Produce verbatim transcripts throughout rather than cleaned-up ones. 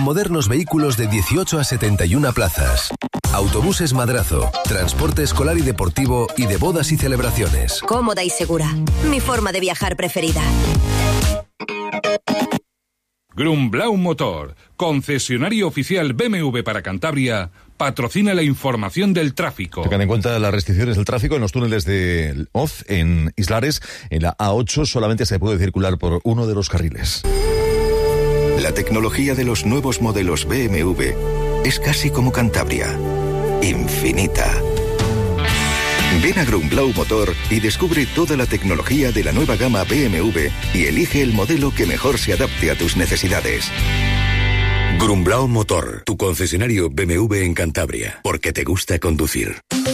modernos vehículos de dieciocho a setenta y una plazas. Autobuses Madrazo, transporte escolar y deportivo y de bodas y celebraciones. Cómoda y segura. Mi forma de viajar preferida. Grumblau Motor, concesionario oficial B M W para Cantabria, patrocina la información del tráfico. Tengan en cuenta las restricciones del tráfico en los túneles de Oz, en Islares. En la A ocho solamente se puede circular por uno de los carriles. La tecnología de los nuevos modelos B M W es casi como Cantabria. Infinita. Ven a Grumblau Motor y descubre toda la tecnología de la nueva gama B M W y elige el modelo que mejor se adapte a tus necesidades. Grumblau Motor, tu concesionario B M W en Cantabria, porque te gusta conducir.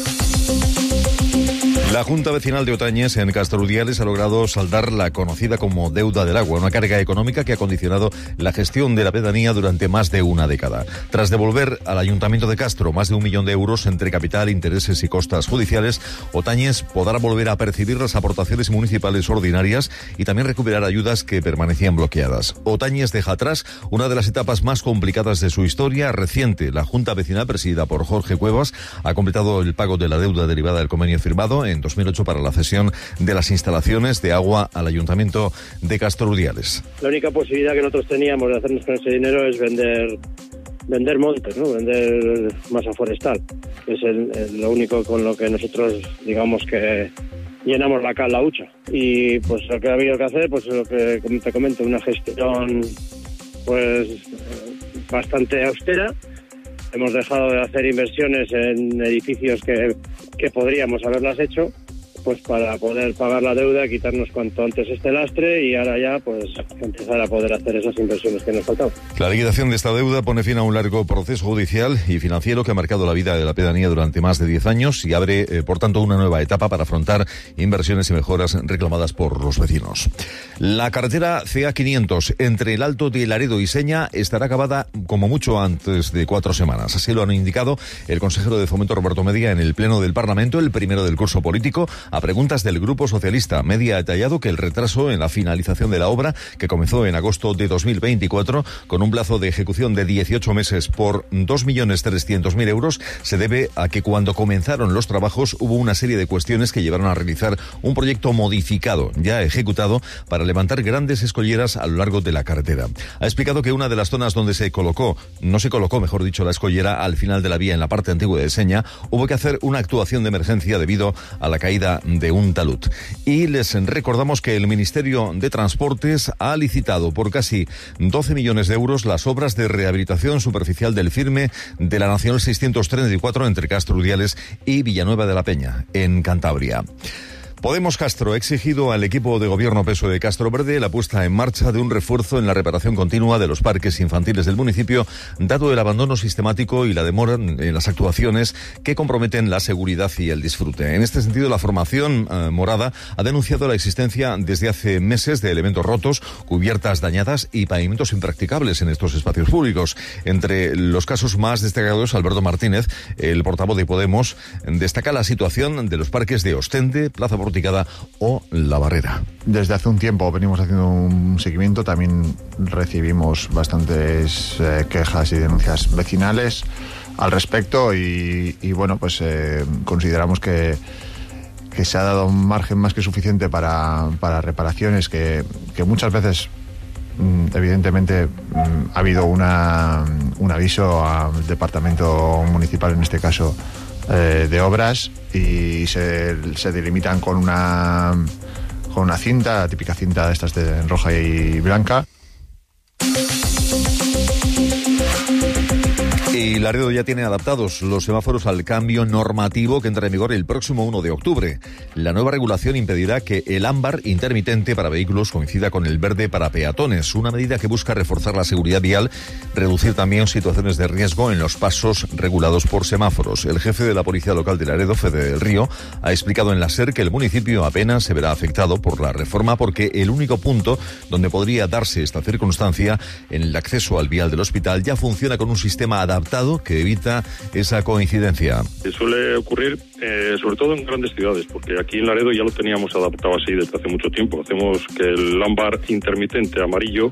La Junta Vecinal de Otañes, en Castrurdiales, ha logrado saldar la conocida como deuda del agua, una carga económica que ha condicionado la gestión de la pedanía durante más de una década. Tras devolver al Ayuntamiento de Castro más de un millón de euros entre capital, intereses y costas judiciales, Otañes podrá volver a percibir las aportaciones municipales ordinarias y también recuperar ayudas que permanecían bloqueadas. Otañes deja atrás una de las etapas más complicadas de su historia reciente. La Junta Vecinal, presidida por Jorge Cuevas, ha completado el pago de la deuda derivada del convenio firmado en dos mil ocho para la cesión de las instalaciones de agua al Ayuntamiento de Castrurdiales. La única posibilidad que nosotros teníamos de hacernos con ese dinero es vender vender montes, ¿no? Vender masa forestal, que es el, el, lo único con lo que nosotros, digamos que llenamos la, la hucha. Y pues lo que ha habido que hacer, pues lo que te comento, una gestión pues bastante austera. Hemos dejado de hacer inversiones en edificios que, que podríamos haberlas hecho, pues para poder pagar la deuda, quitarnos cuanto antes este lastre y ahora ya pues empezar a poder hacer esas inversiones que nos faltaban. La liquidación de esta deuda pone fin a un largo proceso judicial y financiero que ha marcado la vida de la pedanía durante más de diez años y abre, eh, por tanto, una nueva etapa para afrontar inversiones y mejoras reclamadas por los vecinos. La carretera C A quinientos entre el Alto de Laredo y Seña estará acabada como mucho antes de cuatro semanas. Así lo han indicado el consejero de Fomento Roberto Media en el Pleno del Parlamento, el primero del curso político. A preguntas del Grupo Socialista, Media ha detallado que el retraso en la finalización de la obra, que comenzó en agosto de dos mil veinticuatro, con un plazo de ejecución de dieciocho meses por dos millones trescientos mil euros, se debe a que cuando comenzaron los trabajos hubo una serie de cuestiones que llevaron a realizar un proyecto modificado, ya ejecutado, para levantar grandes escolleras a lo largo de la carretera. Ha explicado que una de las zonas donde se colocó, no se colocó, mejor dicho, la escollera al final de la vía en la parte antigua de Seña, hubo que hacer una actuación de emergencia debido a la caída de un talud. Y les recordamos que el Ministerio de Transportes ha licitado por casi doce millones de euros las obras de rehabilitación superficial del firme de la Nacional seiscientos treinta y cuatro entre Castrurdiales y Villanueva de la Peña, en Cantabria. Podemos Castro ha exigido al equipo de gobierno P S O E de Castro Verde la puesta en marcha de un refuerzo en la reparación continua de los parques infantiles del municipio, dado el abandono sistemático y la demora en las actuaciones que comprometen la seguridad y el disfrute. En este sentido, la formación eh, morada ha denunciado la existencia desde hace meses de elementos rotos, cubiertas dañadas y pavimentos impracticables en estos espacios públicos. Entre los casos más destacados, Alberto Martínez, el portavoz de Podemos, destaca la situación de los parques de Ostende, Plaza Porticada o La Barrera. Desde hace un tiempo venimos haciendo un seguimiento, también recibimos bastantes eh, quejas y denuncias vecinales al respecto y, y bueno, pues eh, consideramos que, que se ha dado un margen más que suficiente para, para reparaciones que, que muchas veces evidentemente ha habido una, un aviso al departamento municipal, en este caso eh, de obras, y se, se delimitan con una con una cinta, la típica cinta de estas de roja y blanca. Y Laredo ya tiene adaptados los semáforos al cambio normativo que entra en vigor el próximo uno de octubre. La nueva regulación impedirá que el ámbar intermitente para vehículos coincida con el verde para peatones, una medida que busca reforzar la seguridad vial, reducir también situaciones de riesgo en los pasos regulados por semáforos. El jefe de la Policía Local de Laredo, Fede del Río, ha explicado en la SER que el municipio apenas se verá afectado por la reforma porque el único punto donde podría darse esta circunstancia, en el acceso al vial del hospital, ya funciona con un sistema adaptado que evita esa coincidencia. Suele ocurrir eh, sobre todo en grandes ciudades, porque aquí en Laredo ya lo teníamos adaptado así desde hace mucho tiempo. Hacemos que el ámbar intermitente amarillo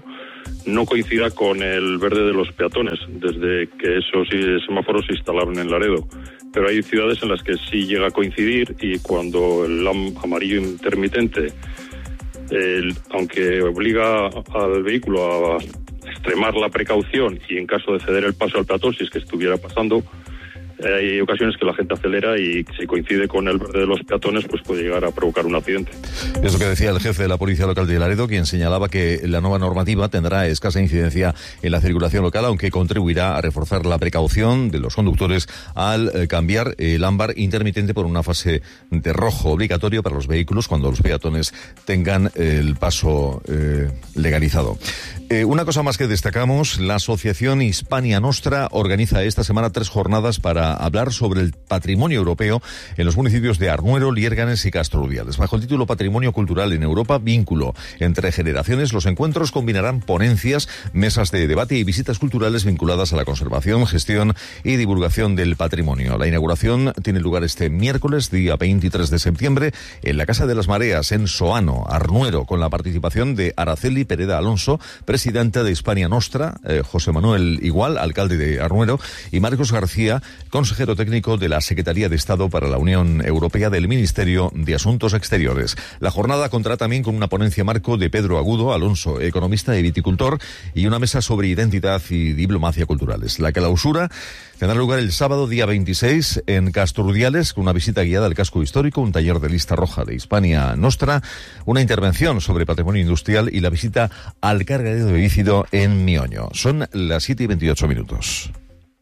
no coincida con el verde de los peatones, desde que esos semáforos se instalaron en Laredo. Pero hay ciudades en las que sí llega a coincidir, y cuando el amarillo intermitente, el, aunque obliga al vehículo a extremar la precaución y en caso de ceder el paso al peatón, si es que estuviera pasando, hay ocasiones que la gente acelera y si coincide con el verde de los peatones, pues puede llegar a provocar un accidente. Es lo que decía el jefe de la Policía Local de Laredo, quien señalaba que la nueva normativa tendrá escasa incidencia en la circulación local, aunque contribuirá a reforzar la precaución de los conductores al eh, cambiar el ámbar intermitente por una fase de rojo obligatorio para los vehículos cuando los peatones tengan el paso eh, legalizado. Eh, una cosa más que destacamos, la Asociación Hispania Nostra organiza esta semana tres jornadas para hablar sobre el patrimonio europeo en los municipios de Arnuero, Liérganes y Castrorubiales. Bajo el título Patrimonio Cultural en Europa, vínculo entre generaciones, los encuentros combinarán ponencias, mesas de debate y visitas culturales vinculadas a la conservación, gestión y divulgación del patrimonio. La inauguración tiene lugar este miércoles, día veintitrés de septiembre, en la Casa de las Mareas, en Soano, Arnuero, con la participación de Araceli Pereda Alonso, presidenta de Hispania Nostra, eh, José Manuel Igual, alcalde de Arnuero, y Marcos García, consejero técnico de la Secretaría de Estado para la Unión Europea del Ministerio de Asuntos Exteriores. La jornada contará también con una ponencia marco de Pedro Agudo Alonso, economista y viticultor, y una mesa sobre identidad y diplomacia culturales. La clausura tendrá lugar el sábado día veintiséis en Castrorubiales, con una visita guiada al casco histórico, un taller de lista roja de Hispania Nostra, una intervención sobre patrimonio industrial y la visita al cargadero de Bícido en Mioño. Son las siete y veintiocho minutos.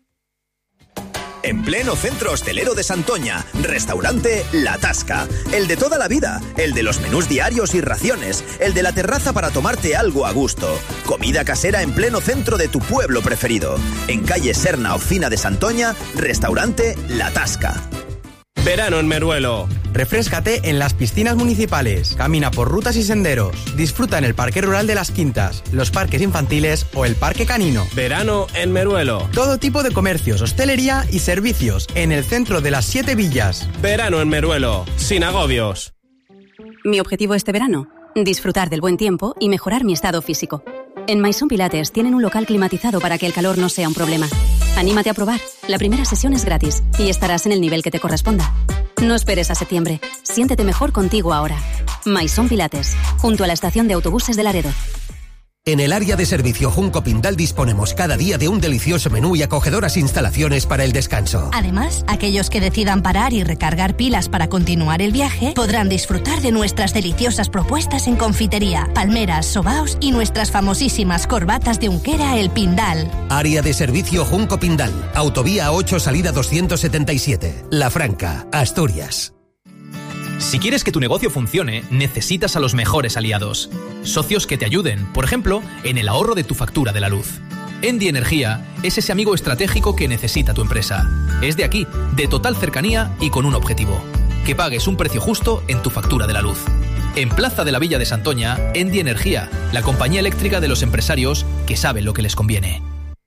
En pleno centro hostelero de Santoña, restaurante La Tasca. El de toda la vida, el de los menús diarios y raciones, el de la terraza para tomarte algo a gusto. Comida casera en pleno centro de tu pueblo preferido. En calle Serna, Ocina de Santoña, restaurante La Tasca. Verano en Meruelo. Refréscate en las piscinas municipales, camina por rutas y senderos, disfruta en el Parque Rural de las Quintas, los parques infantiles o el Parque Canino. Verano en Meruelo. Todo tipo de comercios, hostelería y servicios en el centro de las Siete Villas. Verano en Meruelo, sin agobios. Mi objetivo este verano, disfrutar del buen tiempo y mejorar mi estado físico. En Maison Pilates tienen un local climatizado para que el calor no sea un problema. Anímate a probar. La primera sesión es gratis y estarás en el nivel que te corresponda. No esperes a septiembre. Siéntete mejor contigo ahora. Maison Pilates, junto a la estación de autobuses de Laredo. En el área de servicio Junco Pindal disponemos cada día de un delicioso menú y acogedoras instalaciones para el descanso. Además, aquellos que decidan parar y recargar pilas para continuar el viaje podrán disfrutar de nuestras deliciosas propuestas en confitería, palmeras, sobaos y nuestras famosísimas corbatas de Unquera El Pindal. Área de servicio Junco Pindal, autovía ocho salida doscientos setenta y siete, La Franca, Asturias. Si quieres que tu negocio funcione, necesitas a los mejores aliados. Socios que te ayuden, por ejemplo, en el ahorro de tu factura de la luz. Endi Energía es ese amigo estratégico que necesita tu empresa. Es de aquí, de total cercanía y con un objetivo: que pagues un precio justo en tu factura de la luz. En Plaza de la Villa de Santoña, Endi Energía, la compañía eléctrica de los empresarios que saben lo que les conviene.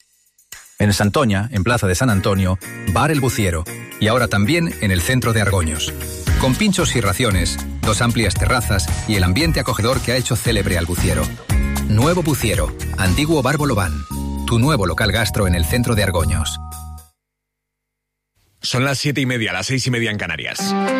En Santoña, en Plaza de San Antonio, Bar El Buciero, y ahora también en el centro de Argoños. Con pinchos y raciones, dos amplias terrazas y el ambiente acogedor que ha hecho célebre al Buciero. Nuevo Buciero, antiguo Bar Bolobán, tu nuevo local gastro en el centro de Argoños. Son las siete y media, las seis y media en Canarias.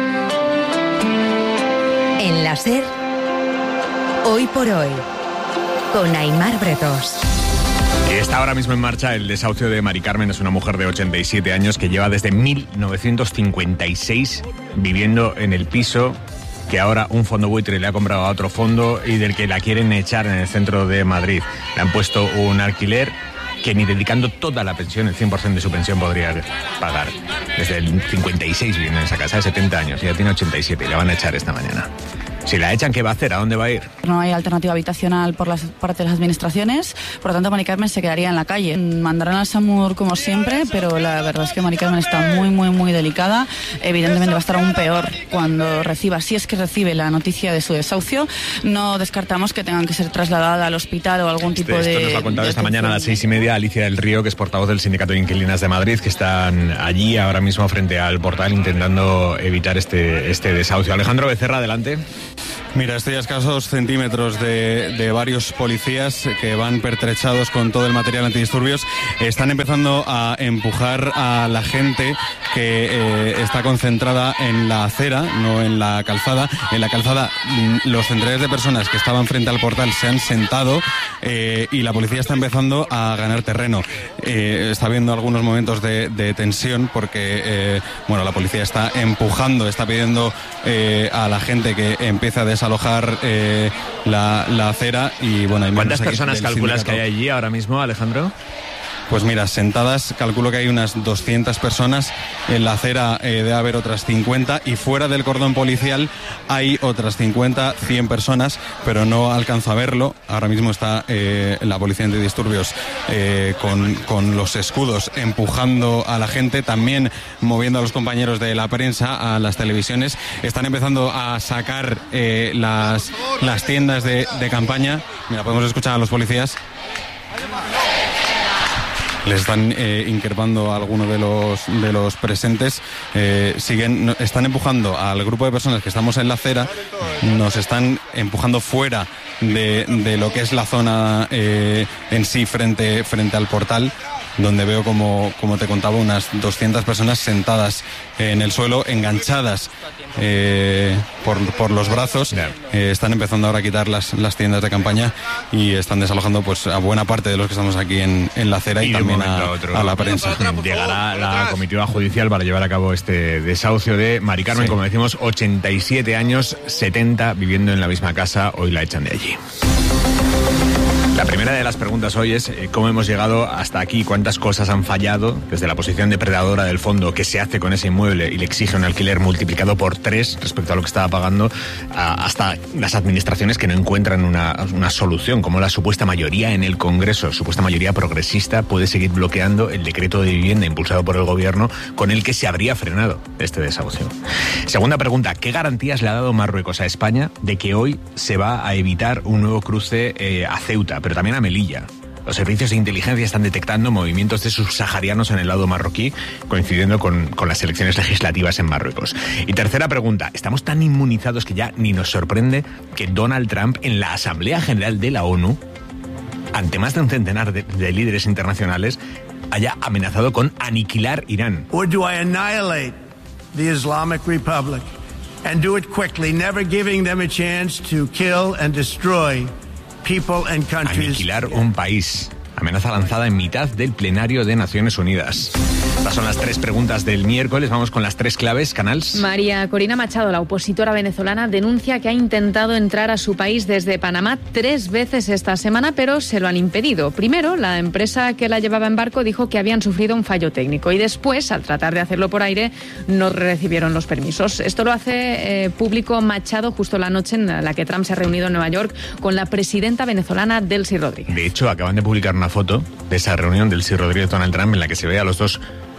En la SER, hoy por hoy, con Aimar Bretos. Está ahora mismo en marcha el desahucio de Mari Carmen. Es una mujer de ochenta y siete años que lleva desde mil novecientos cincuenta y seis viviendo en el piso que ahora un fondo buitre le ha comprado a otro fondo y del que la quieren echar en el centro de Madrid. Le han puesto un alquiler que ni dedicando toda la pensión, el cien por ciento de su pensión, podría pagar. Desde el cincuenta y seis vive en esa casa, de setenta años, y ya tiene ochenta y siete y la van a echar esta mañana. Si la echan, ¿qué va a hacer? ¿A dónde va a ir? No hay alternativa habitacional por las parte de las administraciones, por lo tanto Mari Carmen se quedaría en la calle. Mandarán al SAMUR como siempre, pero la verdad es que Mari Carmen está muy, muy, muy delicada. Evidentemente va a estar aún peor cuando reciba, si es que recibe la noticia de su desahucio. No descartamos que tengan que ser trasladada al hospital o algún tipo Esto de... Esto nos lo ha contado esta mañana a las seis y media Alicia del Río, que es portavoz del Sindicato de Inquilinas de Madrid, que están allí ahora mismo frente al portal intentando evitar este, este desahucio. Alejandro Becerra, adelante. Mira, estoy a escasos centímetros de, de varios policías que van pertrechados con todo el material antidisturbios. Están empezando a empujar a la gente que eh, está concentrada en la acera, no en la calzada. En la calzada, los centenares de personas que estaban frente al portal se han sentado eh, y la policía está empezando a ganar terreno. Eh, está habiendo algunos momentos de, de tensión porque eh, bueno, la policía está empujando, está pidiendo eh, a la gente que empiece a desalojar eh, la, la acera y bueno. Hay ¿Cuántas personas calculas sindicato. que hay allí ahora mismo, Alejandro? Pues mira, sentadas calculo que hay unas doscientas personas, en la acera eh, debe haber otras cincuenta y fuera del cordón policial hay otras cincuenta, cien personas, pero no alcanzo a verlo. Ahora mismo está eh, la policía antidisturbios eh, con, con los escudos empujando a la gente, también moviendo a los compañeros de la prensa, a las televisiones. Están empezando a sacar eh, las, las tiendas de, de campaña. Mira, podemos escuchar a los policías. Les están eh, increpando a alguno de los de los presentes. Eh, siguen, están empujando al grupo de personas que estamos en la acera, nos están empujando fuera de, de lo que es la zona eh, en sí frente, frente al portal, donde veo, como, como te contaba, unas doscientas personas sentadas en el suelo, enganchadas eh, por, por los brazos. Eh, están empezando ahora a quitar las, las tiendas de campaña y están desalojando pues a buena parte de los que estamos aquí en, en la acera y, y también a, otro, a la prensa. Llegará la comitiva judicial para llevar a cabo este desahucio de Mari Carmen, sí. Como decimos, ochenta y siete años, setenta viviendo en la misma casa, hoy la echan de allí. La primera de las preguntas hoy es eh, cómo hemos llegado hasta aquí, cuántas cosas han fallado desde la posición depredadora del fondo, qué se hace con ese inmueble y le exige un alquiler multiplicado por tres respecto a lo que estaba pagando, a, hasta las administraciones que no encuentran una, una solución, como la supuesta mayoría en el Congreso, supuesta mayoría progresista, puede seguir bloqueando el decreto de vivienda impulsado por el gobierno con el que se habría frenado este desahucio. Segunda pregunta, ¿qué garantías le ha dado Marruecos a España de que hoy se va a evitar un nuevo cruce eh, a Ceuta, pero también a Melilla? Los servicios de inteligencia están detectando movimientos de subsaharianos en el lado marroquí, coincidiendo con, con las elecciones legislativas en Marruecos. Y tercera pregunta, ¿estamos tan inmunizados que ya ni nos sorprende que Donald Trump en la Asamblea General de la ONU, ante más de un centenar de, de líderes internacionales, haya amenazado con aniquilar Irán? Or do I annihilate the Islamic Republic and do it quickly, never giving them a chance to kill and destroy people and countries. Aniquilar un país. Amenaza lanzada en mitad del plenario de Naciones Unidas. Estas son las tres preguntas del miércoles. Vamos con las tres claves, Canals. María Corina Machado, la opositora venezolana, denuncia que ha intentado entrar a su país desde Panamá tres veces esta semana, pero se lo han impedido. Primero, la empresa que la llevaba en barco dijo que habían sufrido un fallo técnico y después, al tratar de hacerlo por aire, no recibieron los permisos. Esto lo hace eh, público Machado justo la noche en la que Trump se ha reunido en Nueva York con la presidenta venezolana Delcy Rodríguez. De hecho, acaban de publicar una foto de esa reunión del Delcy Rodríguez Donald Trump en la que se ve a los dos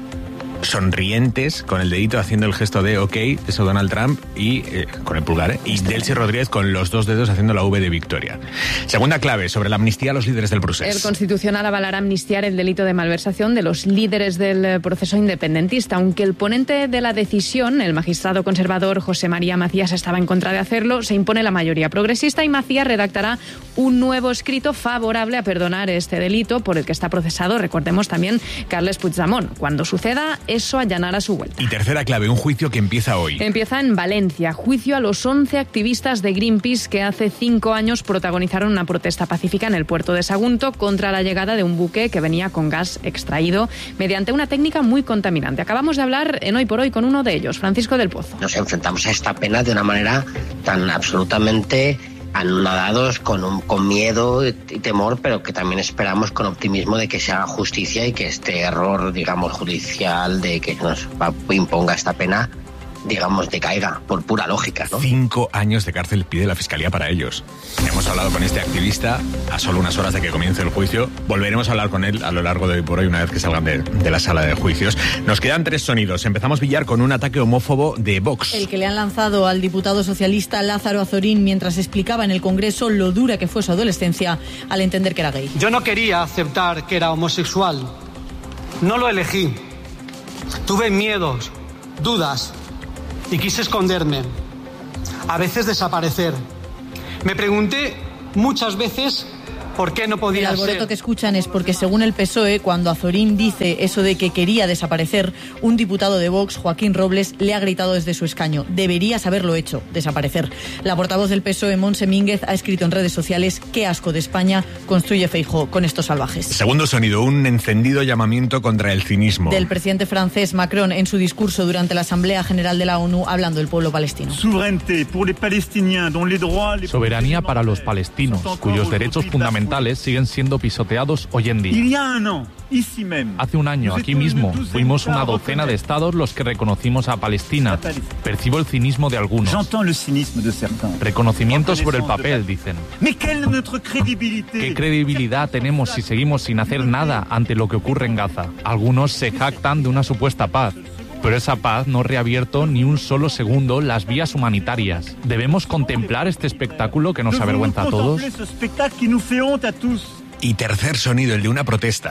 sonrientes, con el dedito haciendo el gesto de OK, eso Donald Trump, y eh, con el pulgar, ¿eh? Y Delcy Rodríguez con los dos dedos haciendo la V de victoria. Segunda clave, sobre la amnistía a los líderes del proceso. El Constitucional avalará amnistiar el delito de malversación de los líderes del proceso independentista, aunque el ponente de la decisión, el magistrado conservador José María Macías, estaba en contra de hacerlo. Se impone la mayoría progresista y Macías redactará un nuevo escrito favorable a perdonar este delito por el que está procesado, recordemos, también Carles Puigdemont. Cuando suceda, eso allanará su vuelta. Y tercera clave, un juicio que empieza hoy. Empieza en Valencia. Juicio a los once activistas de Greenpeace que hace cinco años protagonizaron una protesta pacífica en el puerto de Sagunto contra la llegada de un buque que venía con gas extraído mediante una técnica muy contaminante. Acabamos de hablar en Hoy por Hoy con uno de ellos, Francisco del Pozo. Nos enfrentamos a esta pena de una manera tan absolutamente anonadados, con, un, con miedo y temor, pero que también esperamos con optimismo de que se haga justicia y que este error, digamos, judicial de que nos imponga esta pena, digamos, decaiga por pura lógica, ¿no? Cinco años de cárcel pide la Fiscalía para ellos. Hemos hablado con este activista a solo unas horas de que comience el juicio. Volveremos a hablar con él a lo largo de hoy por hoy, una vez que salgan de, de la sala de juicios. Nos quedan tres sonidos. Empezamos, Villar, con un ataque homófobo de Vox. El que le han lanzado al diputado socialista Lázaro Azorín mientras explicaba en el Congreso lo dura que fue su adolescencia al entender que era gay. Yo no quería aceptar que era homosexual. No lo elegí. Tuve miedos, dudas, y quise esconderme. a veces desaparecer. Me pregunté muchas veces ¿por qué no podía ser? El alboroto que escuchan es porque, según el P S O E, cuando Azorín dice eso de que quería desaparecer, un diputado de Vox, Joaquín Robles, le ha gritado desde su escaño: deberías haberlo hecho, desaparecer. La portavoz del P S O E, Montse Mínguez, ha escrito en redes sociales: qué asco de España construye Feijóo con estos salvajes. Segundo sonido, un encendido llamamiento contra el cinismo. Del presidente francés Macron en su discurso durante la Asamblea General de la ONU, hablando del pueblo palestino. Soberanía para los palestinos, cuyos derechos fundamentales siguen siendo pisoteados hoy en día. Hace un año, aquí mismo, fuimos una docena de estados los que reconocimos a Palestina. Percibo el cinismo de algunos. Reconocimiento sobre el papel, dicen. ¿Qué credibilidad tenemos si seguimos sin hacer nada ante lo que ocurre en Gaza? Algunos se jactan de una supuesta paz, pero esa paz no ha reabierto ni un solo segundo las vías humanitarias. ¿Debemos contemplar este espectáculo que nos avergüenza a todos? Y tercer sonido, el de una protesta.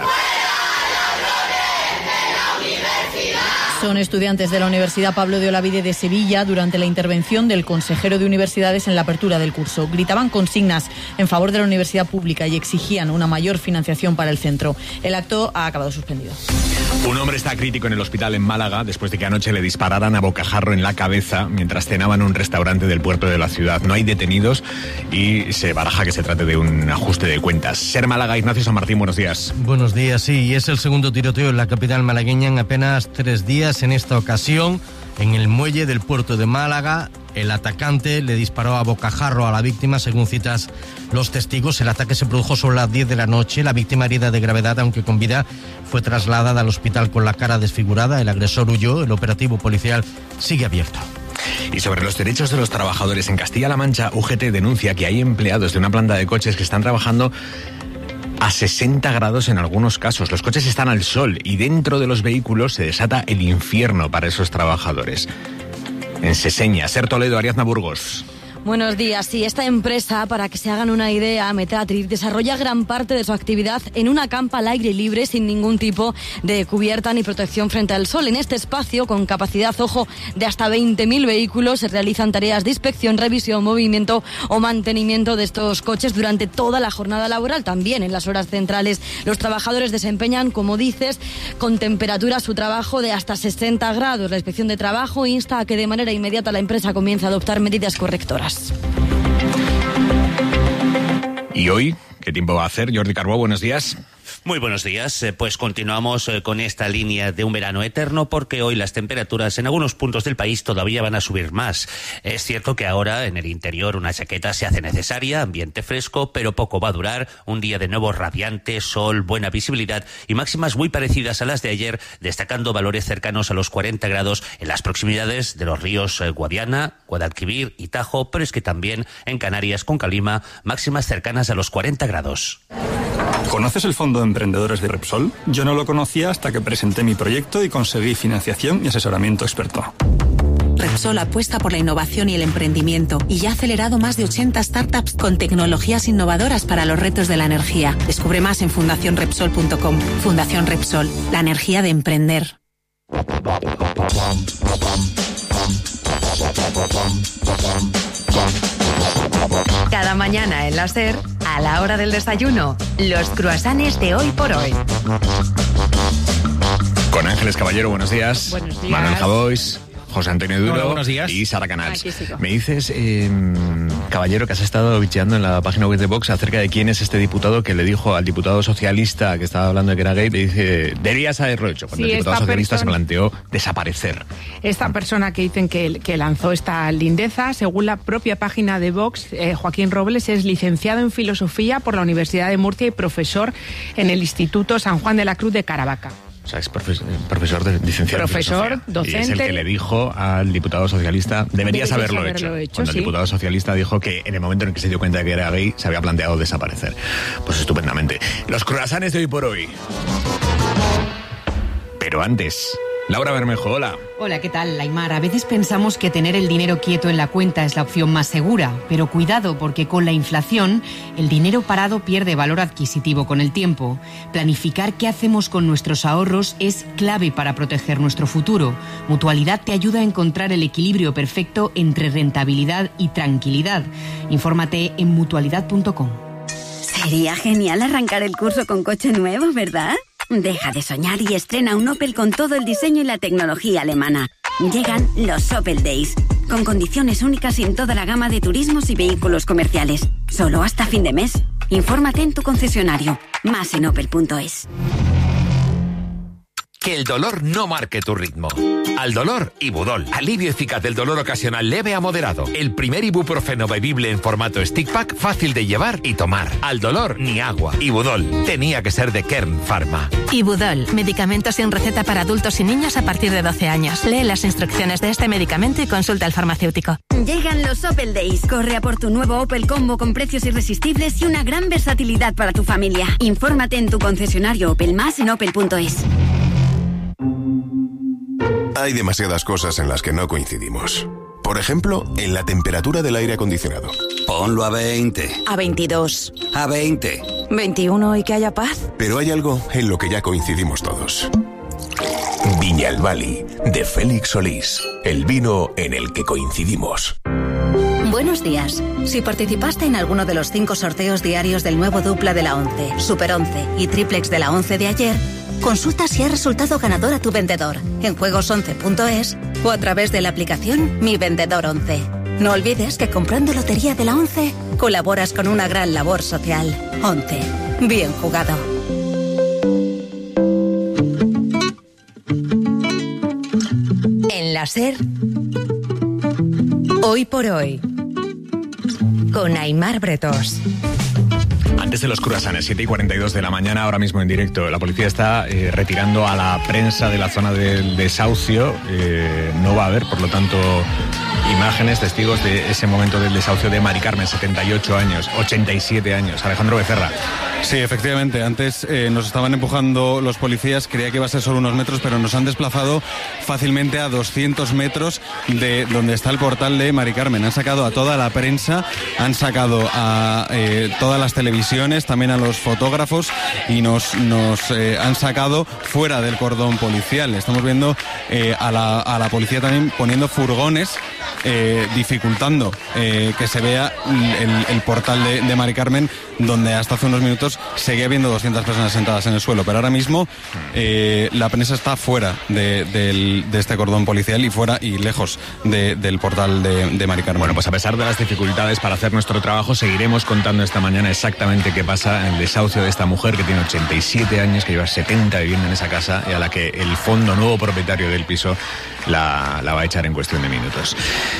Son estudiantes de la Universidad Pablo de Olavide de Sevilla durante la intervención del consejero de universidades en la apertura del curso. Gritaban consignas en favor de la universidad pública y exigían una mayor financiación para el centro. El acto ha acabado suspendido. Un hombre está crítico en el hospital en Málaga después de que anoche le dispararan a bocajarro en la cabeza mientras cenaba en un restaurante del puerto de la ciudad. No hay detenidos y se baraja que se trate de un ajuste de cuentas. Ser Málaga, Ignacio San Martín, buenos días. Buenos días, sí, y es el segundo tiroteo en la capital malagueña en apenas tres días. En esta ocasión, en el muelle del puerto de Málaga, el atacante le disparó a bocajarro a la víctima, según citas los testigos. El ataque se produjo sobre las diez de la noche. La víctima, herida de gravedad, aunque con vida, fue trasladada al hospital con la cara desfigurada. El agresor huyó. El operativo policial sigue abierto. Y sobre los derechos de los trabajadores, en Castilla-La Mancha, U G T denuncia que hay empleados de una planta de coches que están trabajando a sesenta grados en algunos casos. Los coches están al sol y dentro de los vehículos se desata el infierno para esos trabajadores. En Seseña, Ser Toledo, Ariadna Burgos. Buenos días. Sí, esta empresa, para que se hagan una idea, Metatrix, desarrolla gran parte de su actividad en una campa al aire libre sin ningún tipo de cubierta ni protección frente al sol. En este espacio, con capacidad, ojo, de hasta veinte mil vehículos, se realizan tareas de inspección, revisión, movimiento o mantenimiento de estos coches durante toda la jornada laboral. También en las horas centrales los trabajadores desempeñan, como dices, con temperatura su trabajo de hasta sesenta grados. La Inspección de Trabajo insta a que de manera inmediata la empresa comience a adoptar medidas correctoras. ¿Y hoy qué tiempo va a hacer? Jordi Carbó, buenos días. Muy buenos días. Pues continuamos con esta línea de un verano eterno, porque hoy las temperaturas en algunos puntos del país todavía van a subir más. Es cierto que ahora en el interior una chaqueta se hace necesaria, ambiente fresco, pero poco va a durar. Un día de nuevo radiante, sol, buena visibilidad y máximas muy parecidas a las de ayer, destacando valores cercanos a los cuarenta grados en las proximidades de los ríos Guadiana, Guadalquivir y Tajo, pero es que también en Canarias con Calima, máximas cercanas a los cuarenta grados. ¿Conoces el Fondo de Emprendedores de Repsol? Yo no lo conocía hasta que presenté mi proyecto y conseguí financiación y asesoramiento experto. Repsol apuesta por la innovación y el emprendimiento y ya ha acelerado más de ochenta startups con tecnologías innovadoras para los retos de la energía. Descubre más en fundación repsol punto com. Fundación Repsol, la energía de emprender. Cada mañana en la SER, a la hora del desayuno, los croissants de Hoy por Hoy. Con Ángeles Caballero, buenos días. Buenos días. Manuel Javois, José Antonio Duro. Hola, buenos días. Y Sara Canals. Aquí sigo. Me dices, eh, Caballero, que has estado bicheando en la página web de Vox acerca de quién es este diputado que le dijo al diputado socialista que estaba hablando de que era gay, le dice, deberías haberlo hecho, cuando Sí, el diputado esta socialista persona- se planteó desaparecer. Esta persona que dicen que, que lanzó esta lindeza, según la propia página de Vox, eh, Joaquín Robles es licenciado en Filosofía por la Universidad de Murcia y profesor en el Instituto San Juan de la Cruz de Caravaca. O sea, es profe- profesor de licenciado. en Profesor, filosofía. Y es el docente. que le dijo al diputado socialista, deberías, Deberías haberlo, haberlo hecho. hecho, Cuando sí. el diputado socialista dijo que en el momento en el que se dio cuenta de que era gay, se había planteado desaparecer. Pues estupendamente. Los croissants de Hoy por Hoy. Pero antes, Laura Bermejo, hola. Hola, ¿qué tal, Aimar? A veces pensamos que tener el dinero quieto en la cuenta es la opción más segura, pero cuidado porque con la inflación el dinero parado pierde valor adquisitivo con el tiempo. Planificar qué hacemos con nuestros ahorros es clave para proteger nuestro futuro. Mutualidad te ayuda a encontrar el equilibrio perfecto entre rentabilidad y tranquilidad. Infórmate en mutualidad punto com. Sería genial arrancar el curso con coche nuevo, ¿verdad? Deja de soñar y estrena un Opel con todo el diseño y la tecnología alemana. Llegan los Opel Days, con condiciones únicas en toda la gama de turismos y vehículos comerciales. Solo hasta fin de mes. Infórmate en tu concesionario. Más en opel punto es. Que el dolor no marque tu ritmo. Al dolor, Ibudol. Alivio eficaz del dolor ocasional leve a moderado. El primer ibuprofeno bebible en formato stick pack, fácil de llevar y tomar. Al dolor, ni agua. Ibudol. Tenía que ser de Kern Pharma. Ibudol. Medicamentos sin receta para adultos y niños a partir de doce años. Lee las instrucciones de este medicamento y consulta al farmacéutico. Llegan los Opel Days. Corre a por tu nuevo Opel Combo con precios irresistibles y una gran versatilidad para tu familia. Infórmate en tu concesionario Opel, más en opel punto es. Hay demasiadas cosas en las que no coincidimos. Por ejemplo, en la temperatura del aire acondicionado. Ponlo a veinte. A veintidós. A veinte. veintiuno y que haya paz. Pero hay algo en lo que ya coincidimos todos. Viñalbali, de Félix Solís. El vino en el que coincidimos. Buenos días. Si participaste en alguno de los cinco sorteos diarios del nuevo dupla de la once, Super once y Triplex de la once de ayer, consulta si ha resultado ganador a tu vendedor en juegos once punto es o a través de la aplicación Mi Vendedor once. No olvides que comprando Lotería de la once colaboras con una gran labor social. once. Bien jugado. En la SER, Hoy por Hoy, con Aimar Bretós. Antes de los cruasanes, siete y cuarenta y dos de la mañana, ahora mismo en directo. La policía está eh, retirando a la prensa de la zona del desahucio. Eh, no va a haber, por lo tanto, imágenes, testigos de ese momento del desahucio de Mari Carmen, setenta y ocho años, ochenta y siete años. Alejandro Becerra. Sí, efectivamente. Antes eh, nos estaban empujando los policías. Creía que iba a ser solo unos metros, pero nos han desplazado fácilmente a doscientos metros de donde está el portal de Mari Carmen. Han sacado a toda la prensa, han sacado a eh, todas las televisiones, también a los fotógrafos, y nos, nos eh, han sacado fuera del cordón policial. Estamos viendo eh, a, la, a la policía también poniendo furgones, eh, dificultando eh, que se vea el, el portal de, de Mari Carmen, donde hasta hace unos minutos seguía habiendo doscientas personas sentadas en el suelo, pero ahora mismo eh, la prensa está fuera de, de, de este cordón policial y fuera y lejos de, del portal de, de Mari Carmen. Bueno, pues a pesar de las dificultades para hacer nuestro trabajo, seguiremos contando esta mañana exactamente qué pasa en el desahucio de esta mujer que tiene ochenta y siete años, que lleva setenta viviendo en esa casa y a la que el fondo nuevo propietario del piso la, la va a echar en cuestión de minutos.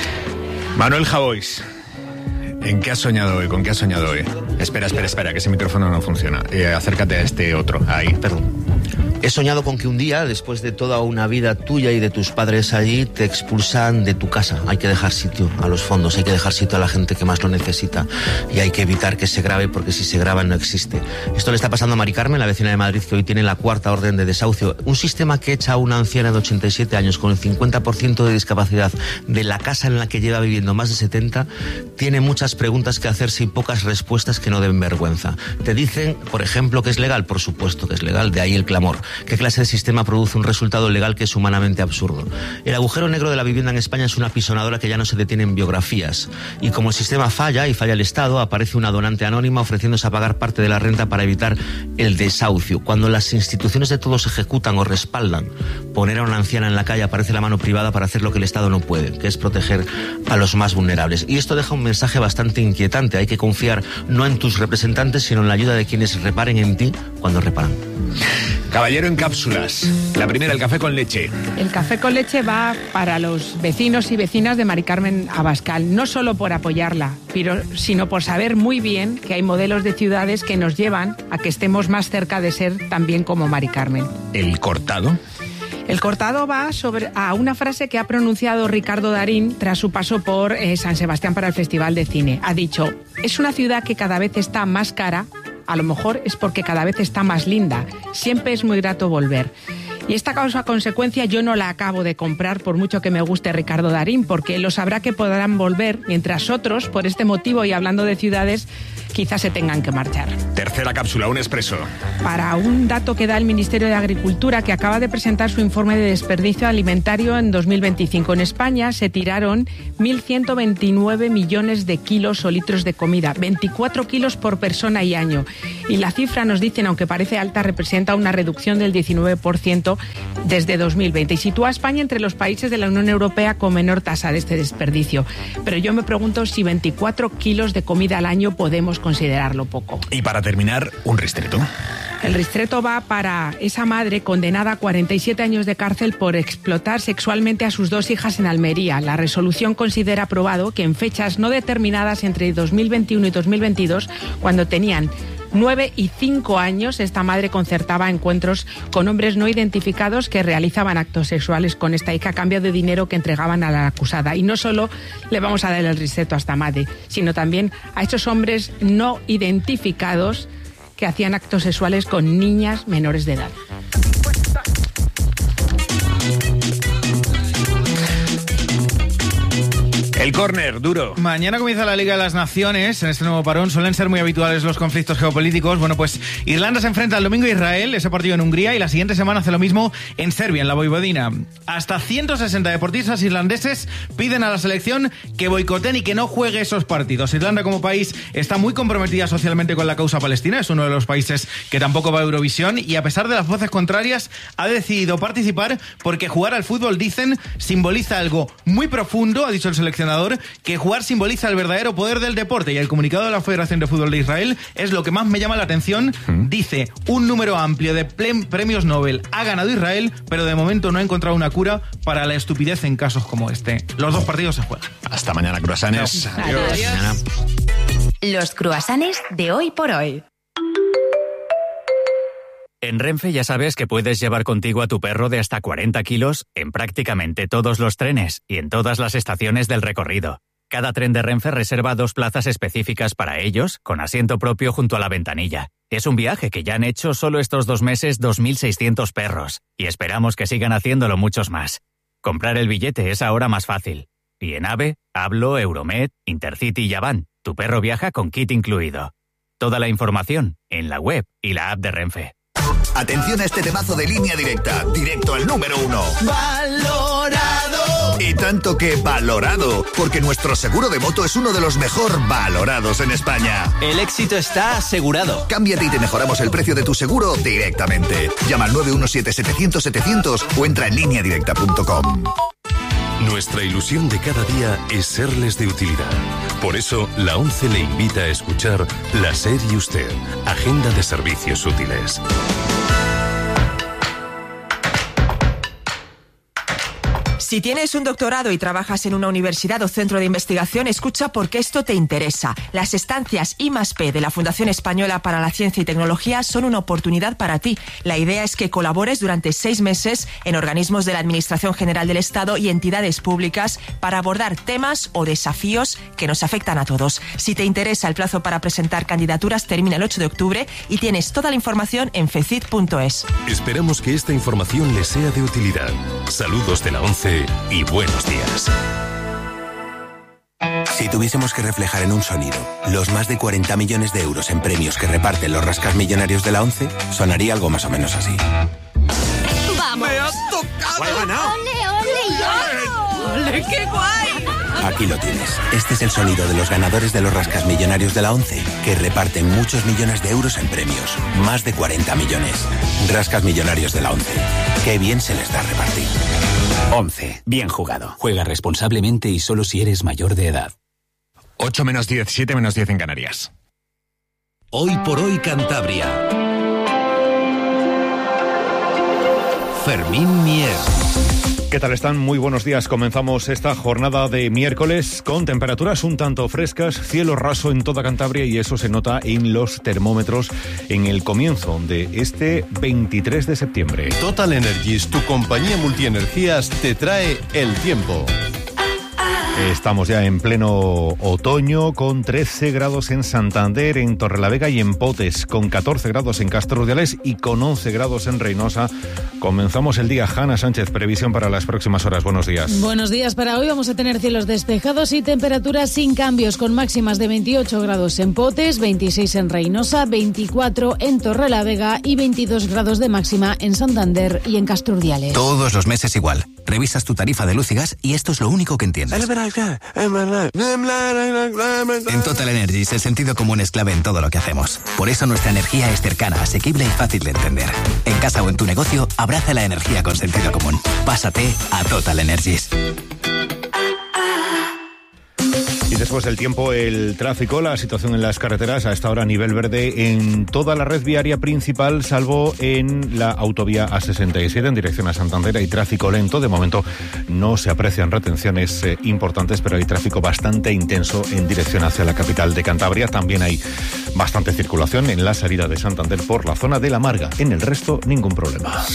Manuel Javois, ¿en qué has soñado hoy? ¿Con qué has soñado hoy? Espera, espera, espera, que ese micrófono no funciona. Eh, acércate a este otro. Ahí, perdón. He soñado con que un día, después de toda una vida tuya y de tus padres allí, te expulsan de tu casa. Hay que dejar sitio a los fondos, hay que dejar sitio a la gente que más lo necesita y hay que evitar que se grabe, porque si se graba no existe. Esto le está pasando a Mari Carmen, la vecina de Madrid, que hoy tiene la cuarta orden de desahucio. Un sistema que echa a una anciana de ochenta y siete años con el cincuenta por ciento de discapacidad de la casa en la que lleva viviendo más de setenta, tiene muchas preguntas que hacerse y pocas respuestas que no den vergüenza. Te dicen, por ejemplo, que es legal. Por supuesto que es legal, de ahí el clamor. ¿Qué clase de sistema produce un resultado legal que es humanamente absurdo? El agujero negro de la vivienda en España es una pisonadora que ya no se detiene en biografías. Y como el sistema falla y falla el Estado, aparece una donante anónima ofreciéndose a pagar parte de la renta para evitar el desahucio. Cuando las instituciones de todos ejecutan o respaldan poner a una anciana en la calle, aparece la mano privada para hacer lo que el Estado no puede, que es proteger a los más vulnerables. Y esto deja un mensaje bastante inquietante. Hay que confiar no en tus representantes, sino en la ayuda de quienes reparen en ti cuando reparan. Caballero en cápsulas. La primera, el café con leche. El café con leche va para los vecinos y vecinas de Mari Carmen Abascal, no solo por apoyarla, pero, sino por saber muy bien que hay modelos de ciudades que nos llevan a que estemos más cerca de ser también como Mari Carmen. ¿El cortado? El cortado va sobre, a una frase que ha pronunciado Ricardo Darín tras su paso por eh, San Sebastián para el Festival de Cine. Ha dicho: es una ciudad que cada vez está más cara, a lo mejor es porque cada vez está más linda. Siempre es muy grato volver. Y esta causa-consecuencia yo no la acabo de comprar, por mucho que me guste Ricardo Darín, porque lo sabrá que podrán volver, mientras otros, por este motivo y hablando de ciudades, quizás se tengan que marchar. Tercera cápsula, un expreso. Para un dato que da el Ministerio de Agricultura, que acaba de presentar su informe de desperdicio alimentario en dos mil veinticinco. En España se tiraron mil ciento veintinueve millones de kilos o litros de comida, veinticuatro kilos por persona y año. Y la cifra, nos dicen, aunque parece alta, representa una reducción del diecinueve por ciento desde dos mil veinte y sitúa a España entre los países de la Unión Europea con menor tasa de este desperdicio. Pero yo me pregunto si veinticuatro kilos de comida al año podemos considerarlo poco. Y para terminar, un ristreto. El ristreto va para esa madre condenada a cuarenta y siete años de cárcel por explotar sexualmente a sus dos hijas en Almería. La resolución considera probado que en fechas no determinadas entre dos mil veintiuno y dos mil veintidós, cuando tenían nueve y cinco años, esta madre concertaba encuentros con hombres no identificados que realizaban actos sexuales con esta hija a cambio de dinero que entregaban a la acusada. Y no solo le vamos a dar el ristreto a esta madre, sino también a estos hombres no identificados que hacían actos sexuales con niñas menores de edad. El córner, duro. Mañana comienza la Liga de las Naciones. En este nuevo parón suelen ser muy habituales los conflictos geopolíticos. Bueno, pues Irlanda se enfrenta el domingo a Israel, ese partido en Hungría, y la siguiente semana hace lo mismo en Serbia, en la Voivodina. Hasta ciento sesenta deportistas irlandeses piden a la selección que boicoten y que no juegue esos partidos. Irlanda como país está muy comprometida socialmente con la causa palestina. Es uno de los países que tampoco va a Eurovisión y, a pesar de las voces contrarias, ha decidido participar porque jugar al fútbol, dicen, simboliza algo muy profundo, ha dicho el seleccionador, que jugar simboliza el verdadero poder del deporte, y el comunicado de la Federación de Fútbol de Israel es lo que más me llama la atención. ¿Mm? Dice, un número amplio de premios Nobel ha ganado Israel, pero de momento no ha encontrado una cura para la estupidez en casos como este. Los dos partidos se juegan. Hasta mañana, croissants. No. Adiós. Adiós. Los croissants de hoy por hoy. En Renfe ya sabes que puedes llevar contigo a tu perro de hasta cuarenta kilos en prácticamente todos los trenes y en todas las estaciones del recorrido. Cada tren de Renfe reserva dos plazas específicas para ellos, con asiento propio junto a la ventanilla. Es un viaje que ya han hecho solo estos dos meses dos mil seiscientos perros, y esperamos que sigan haciéndolo muchos más. Comprar el billete es ahora más fácil. Y en AVE, Hablo, Euromed, Intercity y Avant, tu perro viaja con kit incluido. Toda la información en la web y la app de Renfe. Atención a este temazo de Línea Directa, directo al número uno. ¡Valorado! Y tanto que valorado, porque nuestro seguro de moto es uno de los mejor valorados en España. El éxito está asegurado. Cámbiate y te mejoramos el precio de tu seguro directamente. Llama al nueve uno siete, setecientos, setecientos o entra en línea directa punto com. Nuestra ilusión de cada día es serles de utilidad. Por eso, la ONCE le invita a escuchar La SER y Usted, Agenda de Servicios Útiles. Si tienes un doctorado y trabajas en una universidad o centro de investigación, escucha porque esto te interesa. Las estancias I más P de la Fundación Española para la Ciencia y Tecnología son una oportunidad para ti. La idea es que colabores durante seis meses en organismos de la Administración General del Estado y entidades públicas para abordar temas o desafíos que nos afectan a todos. Si te interesa, el plazo para presentar candidaturas termina el ocho de octubre y tienes toda la información en fecit punto es. Esperamos que esta información les sea de utilidad. Saludos de la ONCE y buenos días. Si tuviésemos que reflejar en un sonido los más de cuarenta millones de euros en premios que reparten los rascasmillonarios de la ONCE, sonaría algo más o menos así. ¡Vamos! ¡Me has tocado! ¡Ole, ole, yo! ¡Ole, qué guay! Aquí lo tienes. Este es el sonido de los ganadores de los rascasmillonarios de la ONCE, que reparten muchos millones de euros en premios. Más de cuarenta millones. Rascasmillonarios de la ONCE. Qué bien se les da repartir. ONCE. Bien jugado. Juega responsablemente y solo si eres mayor de edad. ocho menos diez, siete menos diez en Canarias. Hoy por hoy Cantabria. Fermín Mier. ¿Qué tal están? Muy buenos días. Comenzamos esta jornada de miércoles con temperaturas un tanto frescas, cielo raso en toda Cantabria, y eso se nota en los termómetros en el comienzo de este veintitrés de septiembre. Total Energies, tu compañía multienergías, te trae el tiempo. Estamos ya en pleno otoño, con trece grados en Santander, en Torrelavega y en Potes, con catorce grados en Castro Urdiales y con once grados en Reynosa, Comenzamos el día. Hanna Sánchez, previsión para las próximas horas. Buenos días. Buenos días. Para hoy vamos a tener cielos despejados y temperaturas sin cambios, con máximas de veintiocho grados en Potes, veintiséis en Reynosa, veinticuatro en Torrelavega y veintidós grados de máxima en Santander y en Casturdiales. Todos los meses igual. Revisas tu tarifa de luz y gas y esto es lo único que entiendes. En Total Energies el sentido común es clave en todo lo que hacemos. Por eso nuestra energía es cercana, asequible y fácil de entender. En casa o en tu negocio, abraza la energía con sentido común. Pásate a Total Energies. Y después del tiempo, el tráfico, la situación en las carreteras a esta hora a nivel verde en toda la red viaria principal, salvo en la autovía A sesenta y siete en dirección a Santander. Hay tráfico lento, de momento no se aprecian retenciones eh, importantes, pero hay tráfico bastante intenso en dirección hacia la capital de Cantabria. También hay bastante circulación en la salida de Santander por la zona de La Marga. En el resto, ningún problema.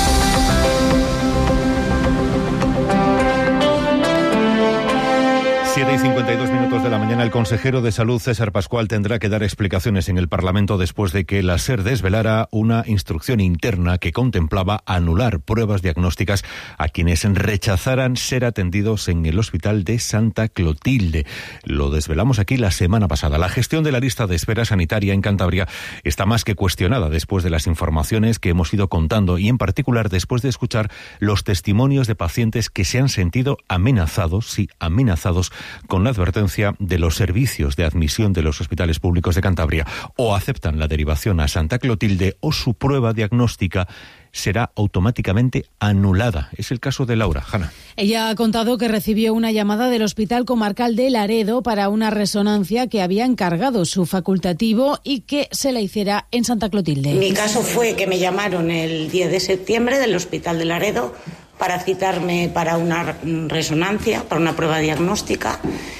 siete y cincuenta y dos minutos de la mañana, el consejero de Salud, César Pascual, tendrá que dar explicaciones en el Parlamento después de que la SER desvelara una instrucción interna que contemplaba anular pruebas diagnósticas a quienes rechazaran ser atendidos en el Hospital de Santa Clotilde. Lo desvelamos aquí la semana pasada. La gestión de la lista de espera sanitaria en Cantabria está más que cuestionada después de las informaciones que hemos ido contando y en particular después de escuchar los testimonios de pacientes que se han sentido amenazados, sí, amenazados con la advertencia de los servicios de admisión de los hospitales públicos de Cantabria: o aceptan la derivación a Santa Clotilde o su prueba diagnóstica será automáticamente anulada. Es el caso de Laura. Hanna. Ella ha contado que recibió una llamada del Hospital Comarcal de Laredo para una resonancia que había encargado su facultativo y que se la hiciera en Santa Clotilde. Mi caso fue que me llamaron el diez de septiembre del Hospital de Laredo para citarme para una resonancia, para una prueba diagnóstica,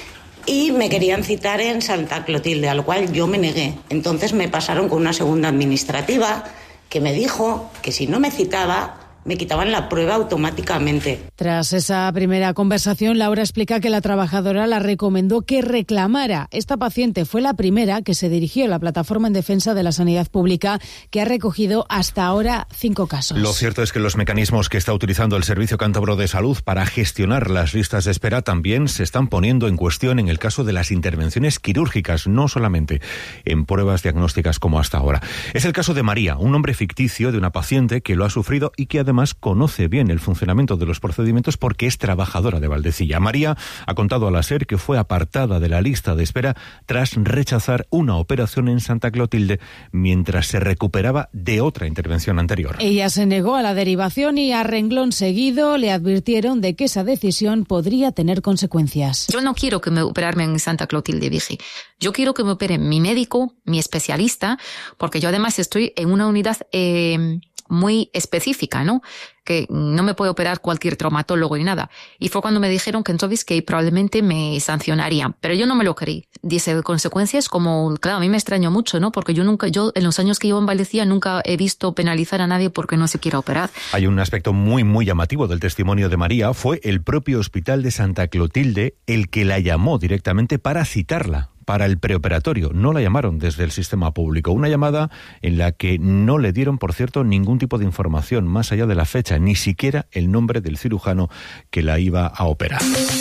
y me querían citar en Santa Clotilde, a lo cual yo me negué. Entonces me pasaron con una segunda administrativa que me dijo que si no me citaba, me quitaban la prueba automáticamente. Tras esa primera conversación, Laura explica que la trabajadora la recomendó que reclamara. Esta paciente fue la primera que se dirigió a la plataforma en defensa de la sanidad pública, que ha recogido hasta ahora cinco casos. Lo cierto es que los mecanismos que está utilizando el Servicio Cántabro de Salud para gestionar las listas de espera también se están poniendo en cuestión en el caso de las intervenciones quirúrgicas, no solamente en pruebas diagnósticas como hasta ahora. Es el caso de María, un nombre ficticio de una paciente que lo ha sufrido y que además conoce bien el funcionamiento de los procedimientos porque es trabajadora de Valdecilla. María ha contado a la SER que fue apartada de la lista de espera tras rechazar una operación en Santa Clotilde mientras se recuperaba de otra intervención anterior. Ella se negó a la derivación y a renglón seguido le advirtieron de que esa decisión podría tener consecuencias. Yo no quiero que me operarme en Santa Clotilde, dije. Yo quiero que me opere mi médico, mi especialista, porque yo además estoy en una unidad eh, muy específica, ¿no? Que no me puede operar cualquier traumatólogo ni nada. Y fue cuando me dijeron que entonces que probablemente me sancionarían. Pero yo no me lo creí. Dice, consecuencias como, claro, a mí me extrañó mucho, ¿no? Porque yo nunca, yo en los años que llevo en Valdecilla nunca he visto penalizar a nadie porque no se quiera operar. Hay un aspecto muy, muy llamativo del testimonio de María. Fue el propio Hospital de Santa Clotilde el que la llamó directamente para citarla para el preoperatorio. No la llamaron desde el sistema público. Una llamada en la que no le dieron, por cierto, ningún tipo de información más allá de la fecha, ni siquiera el nombre del cirujano que la iba a operar.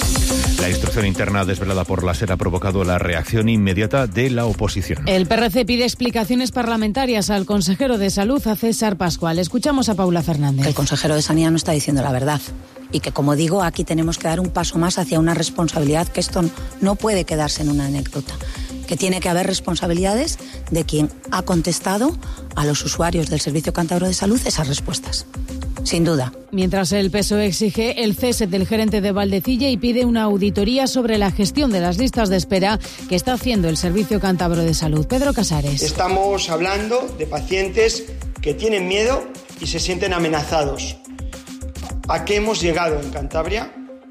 La instrucción interna desvelada por la SER ha provocado la reacción inmediata de la oposición. El P R C pide explicaciones parlamentarias al consejero de Salud, a César Pascual. Escuchamos a Paula Fernández. El consejero de Sanidad no está diciendo la verdad. Y que, como digo, aquí tenemos que dar un paso más hacia una responsabilidad, que esto no puede quedarse en una anécdota. Que tiene que haber responsabilidades de quien ha contestado a los usuarios del Servicio Cántabro de Salud esas respuestas. Sin duda. Mientras el P S O E exige el cese del gerente de Valdecilla y pide una auditoría sobre la gestión de las listas de espera que está haciendo el Servicio Cántabro de Salud. Pedro Casares. Estamos hablando de pacientes que tienen miedo y se sienten amenazados. ¿A qué hemos llegado en Cantabria?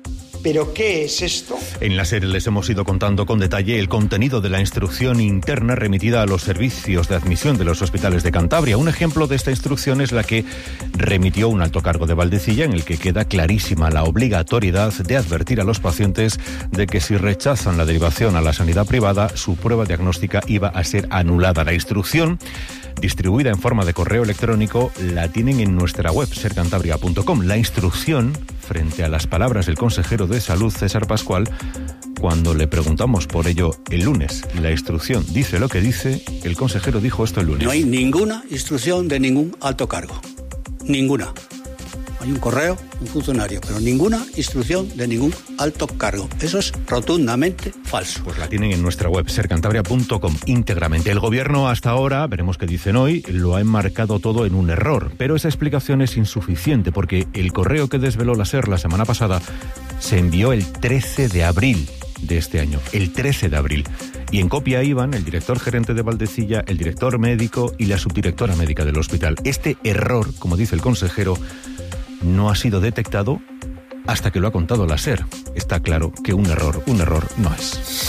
¿Pero qué es esto? En la serie les hemos ido contando con detalle el contenido de la instrucción interna remitida a los servicios de admisión de los hospitales de Cantabria. Un ejemplo de esta instrucción es la que remitió un alto cargo de Valdecilla, en el que queda clarísima la obligatoriedad de advertir a los pacientes de que si rechazan la derivación a la sanidad privada, su prueba diagnóstica iba a ser anulada. La instrucción, distribuida en forma de correo electrónico, la tienen en nuestra web, ser cantabria punto com. La instrucción, frente a las palabras del consejero de Salud, César Pascual, cuando le preguntamos por ello el lunes, la instrucción dice lo que dice, el consejero dijo esto el lunes. No hay ninguna instrucción de ningún alto cargo. Ninguna. Hay un correo, un funcionario, pero ninguna instrucción de ningún alto cargo. Eso es rotundamente falso. Pues la tienen en nuestra web, ser cantabria punto com, íntegramente. El gobierno hasta ahora, veremos qué dicen hoy, lo ha enmarcado todo en un error, pero esa explicación es insuficiente porque el correo que desveló la SER la semana pasada se envió el trece de abril de este año, el trece de abril. Y en copia iban el director gerente de Valdecilla, el director médico y la subdirectora médica del hospital. Este error, como dice el consejero, no ha sido detectado hasta que lo ha contado la SER. Está claro que un error, un error no es.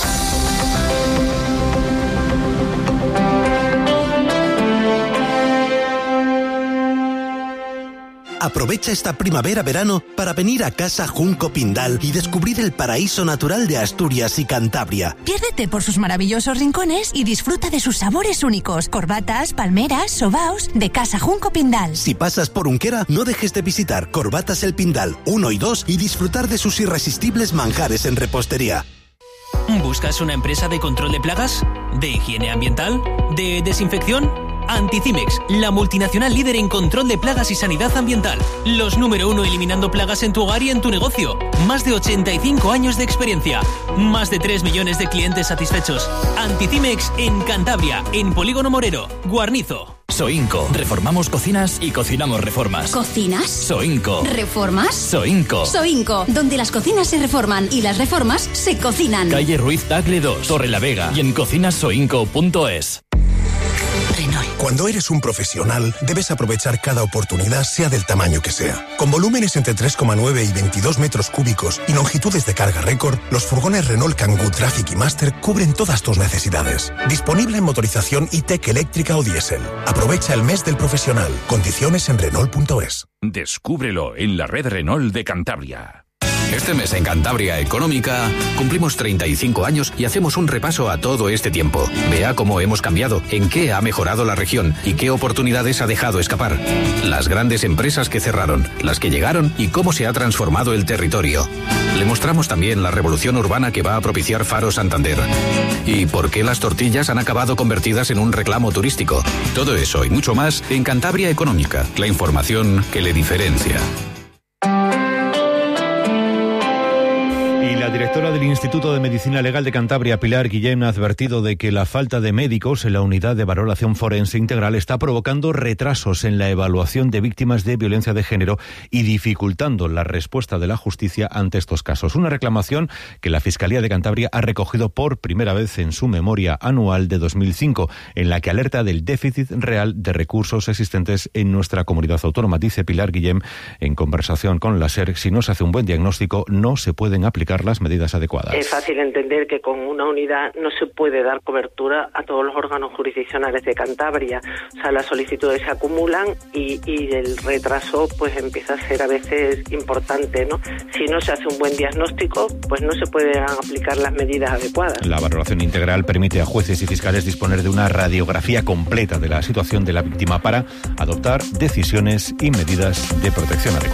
Aprovecha esta primavera-verano para venir a Casa Junco Pindal y descubrir el paraíso natural de Asturias y Cantabria. Piérdete por sus maravillosos rincones y disfruta de sus sabores únicos. Corbatas, palmeras, sobaos de Casa Junco Pindal. Si pasas por Unquera, no dejes de visitar Corbatas El Pindal uno y dos y disfrutar de sus irresistibles manjares en repostería. ¿Buscas una empresa de control de plagas? ¿De higiene ambiental? ¿De desinfección? Anticimex, la multinacional líder en control de plagas y sanidad ambiental. Los número uno eliminando plagas en tu hogar y en tu negocio. Más de ochenta y cinco años de experiencia. Más de tres millones de clientes satisfechos. Anticimex en Cantabria, en Polígono Morero, Guarnizo. Soinco. Reformamos cocinas y cocinamos reformas. ¿Cocinas? Soinco. ¿Reformas? Soinco. Soinco, donde las cocinas se reforman y las reformas se cocinan. Calle Ruiz Tagle dos, Torre la Vega y en cocinas soinco punto es. Renault. Cuando eres un profesional, debes aprovechar cada oportunidad, sea del tamaño que sea. Con volúmenes entre tres coma nueve y veintidós metros cúbicos y longitudes de carga récord, los furgones Renault Kangoo Traffic y Master cubren todas tus necesidades. Disponible en motorización e-tech eléctrica o diésel. Aprovecha el mes del profesional. Condiciones en Renault punto es. Descúbrelo en la red Renault de Cantabria. Este mes en Cantabria Económica cumplimos treinta y cinco años y hacemos un repaso a todo este tiempo. Vea cómo hemos cambiado, en qué ha mejorado la región y qué oportunidades ha dejado escapar. Las grandes empresas que cerraron, las que llegaron y cómo se ha transformado el territorio. Le mostramos también la revolución urbana que va a propiciar Faro Santander. Y por qué las tortillas han acabado convertidas en un reclamo turístico. Todo eso y mucho más en Cantabria Económica, la información que le diferencia. La directora del Instituto de Medicina Legal de Cantabria, Pilar Guillén, ha advertido de que la falta de médicos en la unidad de valoración forense integral está provocando retrasos en la evaluación de víctimas de violencia de género y dificultando la respuesta de la justicia ante estos casos. Una reclamación que la Fiscalía de Cantabria ha recogido por primera vez en su memoria anual de dos mil cinco, en la que alerta del déficit real de recursos existentes en nuestra comunidad autónoma. Dice Pilar Guillén, en conversación con la SER, si no se hace un buen diagnóstico, no se pueden aplicar las medidas adecuadas. Es fácil entender que con una unidad no se puede dar cobertura a todos los órganos jurisdiccionales de Cantabria. O sea, las solicitudes se acumulan y, y el retraso pues empieza a ser a veces importante, ¿no? Si no se hace un buen diagnóstico, pues no se pueden aplicar las medidas adecuadas. La valoración integral permite a jueces y fiscales disponer de una radiografía completa de la situación de la víctima para adoptar decisiones y medidas de protección adecuadas.